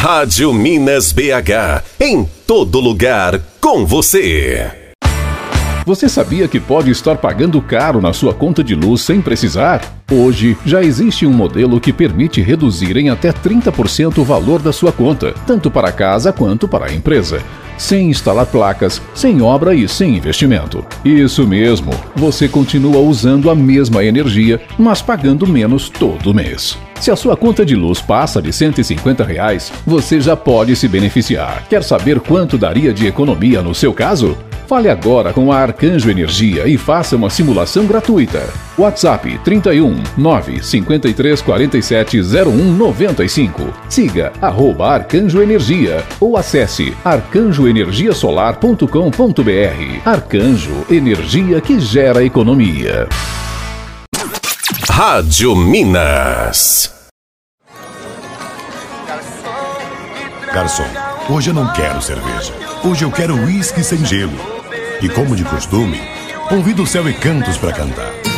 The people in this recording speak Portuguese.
Rádio Minas BH, em todo lugar com você. Você sabia que pode estar pagando caro na sua conta de luz sem precisar? Hoje, já existe um modelo que permite reduzir em até 30% o valor da sua conta, tanto para a casa quanto para a empresa, sem instalar placas, sem obra e sem investimento. Isso mesmo, você continua usando a mesma energia, mas pagando menos todo mês. Se a sua conta de luz passa de R$150, você já pode se beneficiar. Quer saber quanto daria de economia no seu caso? Fale agora com a Arcanjo Energia e faça uma simulação gratuita. WhatsApp 31 953 47 01 95. Siga @Arcanjo Energia ou acesse arcanjoenergiasolar.com.br. Arcanjo, energia que gera economia. Rádio Minas. Garçom, hoje eu não quero cerveja. Hoje eu quero uísque sem gelo. E como de costume, convido o Céu e Cantos para cantar.